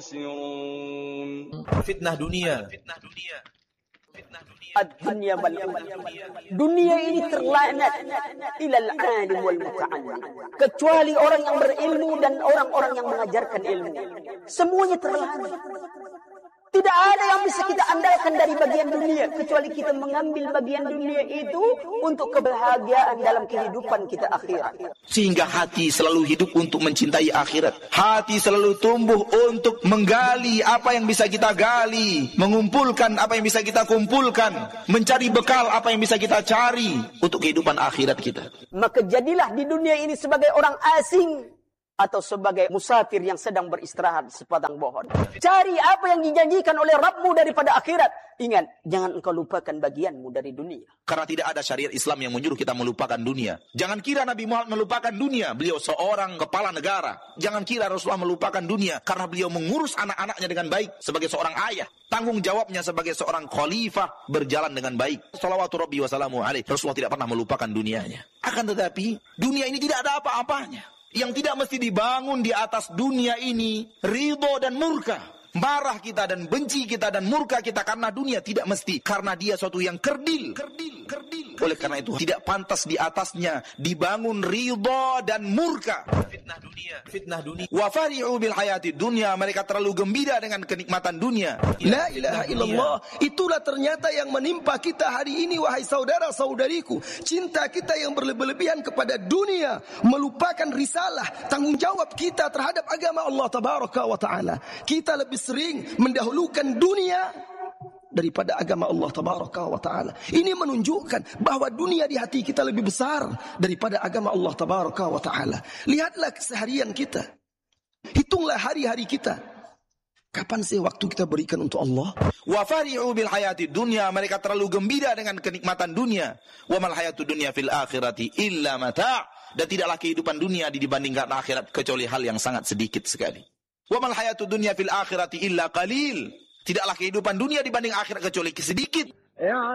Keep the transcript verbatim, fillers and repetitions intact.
Fitnah dunia. Ad-dunya wal dunia ini terlaknat ilal alim wal muta'allim, kecuali orang yang berilmu dan orang-orang yang mengajarkan ilmu. Semuanya terlaknat. Tidak ada yang bisa kita andalkan dari bagian dunia kecuali kita mengambil bagian dunia itu untuk kebahagiaan dalam kehidupan kita akhirat. Sehingga hati selalu hidup untuk mencintai akhirat. Hati selalu tumbuh untuk menggali apa yang bisa kita gali, mengumpulkan apa yang bisa kita kumpulkan, mencari bekal apa yang bisa kita cari untuk kehidupan akhirat kita. Maka jadilah di dunia ini sebagai orang asing atau sebagai musafir yang sedang beristirahat di sepadang pohon. Cari apa yang dijanjikan oleh Rabbmu daripada akhirat. Ingat, jangan engkau lupakan bagianmu dari dunia. Karena tidak ada syariat Islam yang menyuruh kita melupakan dunia. Jangan kira Nabi Muhammad melupakan dunia. Beliau seorang kepala negara. Jangan kira Rasulullah melupakan dunia. Karena beliau mengurus anak-anaknya dengan baik sebagai seorang ayah. Tanggung jawabnya sebagai seorang khalifah berjalan dengan baik. Shalawatu Rabbi wa salamu alaihi. Rasulullah tidak pernah melupakan dunianya. Akan tetapi, dunia ini tidak ada apa-apanya. Yang tidak mesti dibangun di atas dunia ini ridho dan murka. Marah kita dan benci kita dan murka kita karena dunia tidak mesti. Karena dia suatu yang kerdil. Kerdil, kerdil. Oleh karena itu tidak pantas di atasnya dibangun ridho dan murka. Fitnah dunia. Fitnah dunia. Wa fari'u bil hayati dunia. Mereka terlalu gembira dengan kenikmatan dunia. La ilaha illallah. Itulah ternyata yang menimpa kita hari ini, wahai saudara-saudariku. Cinta kita yang berlebihan kepada dunia, melupakan risalah, tanggung jawab kita terhadap agama Allah tabaraka wa ta'ala. Kita lebih sering mendahulukan dunia daripada agama Allah tabaraka wa ta'ala. Ini menunjukkan bahwa dunia di hati kita lebih besar daripada agama Allah tabaraka wa ta'ala. Lihatlah keseharian kita. Hitunglah hari-hari kita. Kapan sih waktu kita berikan untuk Allah? Wa fari'u bil hayati dunya. Mereka terlalu gembira dengan kenikmatan dunia. Wa mal hayatu dunya fil akhirati illa mata'. Dan tidaklah kehidupan dunia dibandingkan akhirat kecuali hal yang sangat sedikit sekali. Wa mal hayatu dunya fil akhirati illa qalil. Tidaklah kehidupan dunia dibanding akhirat kecuali sedikit.